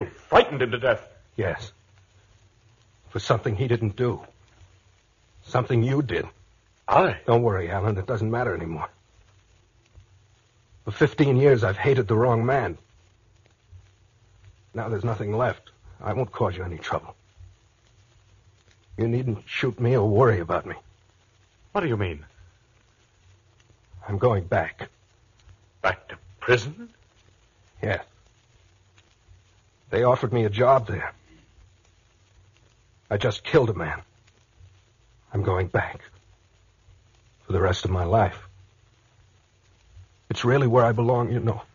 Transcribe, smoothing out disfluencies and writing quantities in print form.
You frightened him to death. Yes. For something he didn't do. Something you did. I? Don't worry, Alan. It doesn't matter anymore. For 15 years, I've hated the wrong man. Now there's nothing left. I won't cause you any trouble. You needn't shoot me or worry about me. What do you mean? I'm going back. Back to prison? Yes. They offered me a job there. I just killed a man. I'm going back. For the rest of my life. It's really where I belong, you know.